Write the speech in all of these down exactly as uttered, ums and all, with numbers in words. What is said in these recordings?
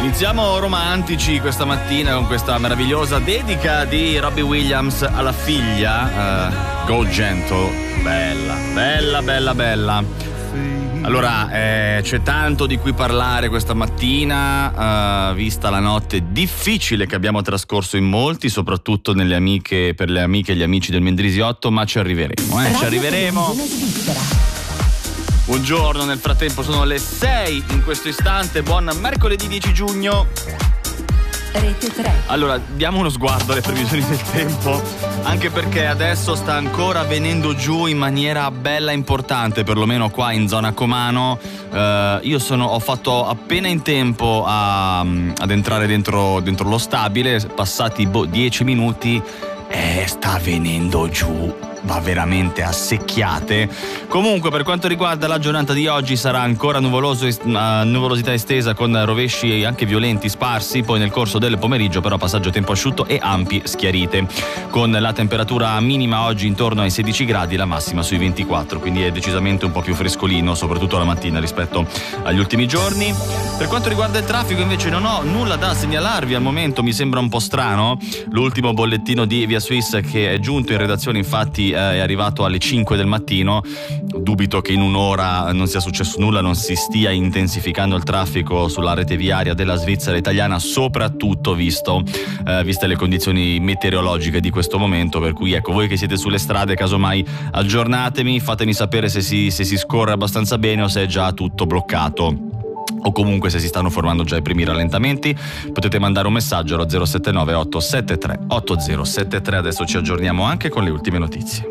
Iniziamo romantici questa mattina con questa meravigliosa dedica di Robbie Williams alla figlia, uh, Go Gentle. Bella, bella, bella, bella. Allora, eh, c'è tanto di cui parlare questa mattina, uh, vista la notte difficile che abbiamo trascorso in molti, soprattutto nelle amiche, per le amiche e gli amici del Mendrisiotto, ma ci arriveremo, eh, ci arriveremo. Buongiorno, nel frattempo sono le sei in questo istante, buon mercoledì dieci giugno. Rete tre. Allora, diamo uno sguardo alle previsioni del tempo, anche perché adesso sta ancora venendo giù in maniera bella importante, perlomeno qua in zona Comano. Uh, io sono, ho fatto appena in tempo a, ad entrare dentro, dentro lo stabile, passati boh, dieci minuti e sta venendo giù. Va veramente a secchiate. Comunque, per quanto riguarda la giornata di oggi, sarà ancora nuvoloso, uh, nuvolosità estesa con rovesci anche violenti sparsi, poi nel corso del pomeriggio però passaggio tempo asciutto e ampie schiarite, con la temperatura minima oggi intorno ai sedici gradi, la massima sui ventiquattro, quindi è decisamente un po' più frescolino, soprattutto la mattina rispetto agli ultimi giorni. Per quanto riguarda il traffico invece non ho nulla da segnalarvi al momento, mi sembra un po' strano l'ultimo bollettino di Via Swiss che è giunto in redazione, infatti è arrivato alle cinque del mattino. Dubito che in un'ora non sia successo nulla, non si stia intensificando il traffico sulla rete viaria della Svizzera italiana, soprattutto visto eh, viste le condizioni meteorologiche di questo momento, per cui ecco, voi che siete sulle strade casomai aggiornatemi, fatemi sapere se si, se si scorre abbastanza bene o se è già tutto bloccato, o comunque se si stanno formando già i primi rallentamenti. Potete mandare un messaggio allo zero sette nove otto sette tre otto zero sette tre. Adesso ci aggiorniamo anche con le ultime notizie.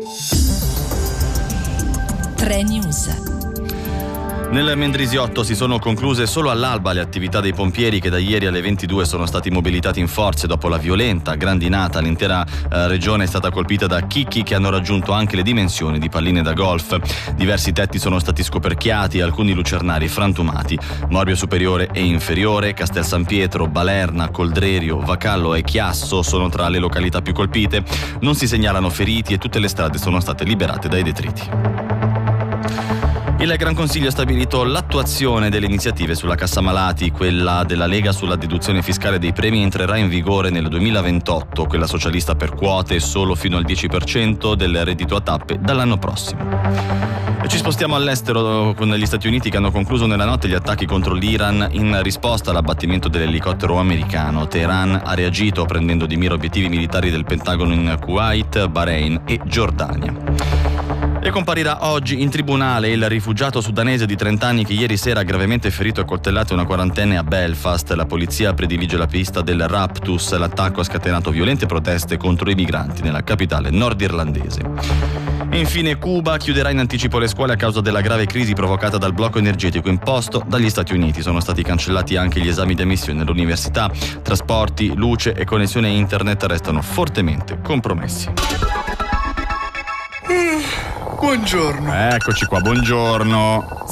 tre News. Nel Mendrisiotto si sono concluse solo all'alba le attività dei pompieri che da ieri alle ventidue sono stati mobilitati in forze dopo la violenta grandinata. L'intera eh, regione è stata colpita da chicchi che hanno raggiunto anche le dimensioni di palline da golf. Diversi tetti sono stati scoperchiati e alcuni lucernari frantumati. Morbio Superiore e Inferiore, Castel San Pietro, Balerna, Coldrerio, Vacallo e Chiasso sono tra le località più colpite. Non si segnalano feriti e tutte le strade sono state liberate dai detriti. Il Gran Consiglio ha stabilito l'attuazione delle iniziative sulla cassa malati. Quella della Lega sulla deduzione fiscale dei premi entrerà in vigore nel duemilaventotto, quella socialista per quote solo fino al dieci per cento del reddito a tappe dall'anno prossimo. E ci spostiamo all'estero con gli Stati Uniti che hanno concluso nella notte gli attacchi contro l'Iran in risposta all'abbattimento dell'elicottero americano. Teheran ha reagito prendendo di mira obiettivi militari del Pentagono in Kuwait, Bahrain e Giordania. E comparirà oggi in tribunale il rifugiato sudanese di trenta anni che ieri sera ha gravemente ferito e coltellato una quarantenne a Belfast. La polizia predilige la pista del raptus. L'attacco ha scatenato violente proteste contro i migranti nella capitale nordirlandese. E infine Cuba chiuderà in anticipo le scuole a causa della grave crisi provocata dal blocco energetico imposto dagli Stati Uniti. Sono stati cancellati anche gli esami di ammissione all'università. Trasporti, luce e connessione internet restano fortemente compromessi. Buongiorno. Eccoci qua, buongiorno.